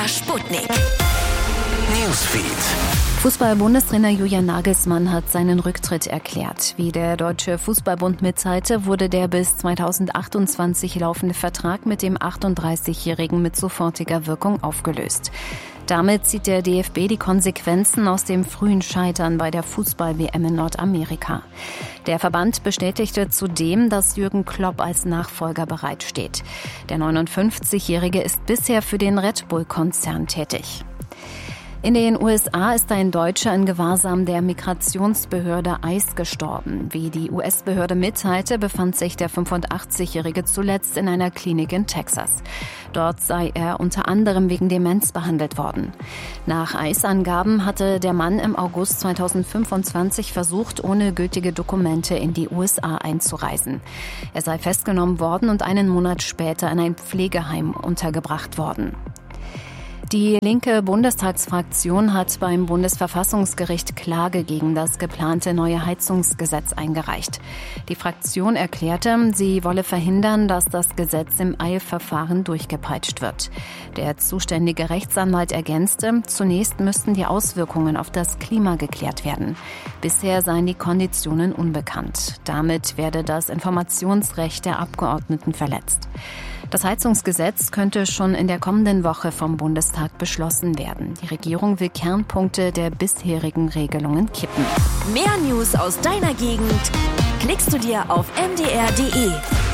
Sputnik Newsfeed. Fußball-Bundestrainer Julian Nagelsmann hat seinen Rücktritt erklärt. Wie der Deutsche Fußballbund mitteilte, wurde der bis 2028 laufende Vertrag mit dem 38-Jährigen mit sofortiger Wirkung aufgelöst. Damit zieht der DFB die Konsequenzen aus dem frühen Scheitern bei der Fußball-WM in Nordamerika. Der Verband bestätigte zudem, dass Jürgen Klopp als Nachfolger bereitsteht. Der 59-Jährige ist bisher für den Red Bull-Konzern tätig. In den USA ist ein Deutscher in Gewahrsam der Migrationsbehörde ICE gestorben. Wie die US-Behörde mitteilte, befand sich der 85-Jährige zuletzt in einer Klinik in Texas. Dort sei er unter anderem wegen Demenz behandelt worden. Nach ICE-Angaben hatte der Mann im August 2025 versucht, ohne gültige Dokumente in die USA einzureisen. Er sei festgenommen worden und einen Monat später in ein Pflegeheim untergebracht worden. Die linke Bundestagsfraktion hat beim Bundesverfassungsgericht Klage gegen das geplante neue Heizungsgesetz eingereicht. Die Fraktion erklärte, sie wolle verhindern, dass das Gesetz im Eilverfahren durchgepeitscht wird. Der zuständige Rechtsanwalt ergänzte, zunächst müssten die Auswirkungen auf das Klima geklärt werden. Bisher seien die Konditionen unbekannt. Damit werde das Informationsrecht der Abgeordneten verletzt. Das Heizungsgesetz könnte schon in der kommenden Woche vom Bundestag beschlossen werden. Die Regierung will Kernpunkte der bisherigen Regelungen kippen. Mehr News aus deiner Gegend klickst du dir auf mdr.de.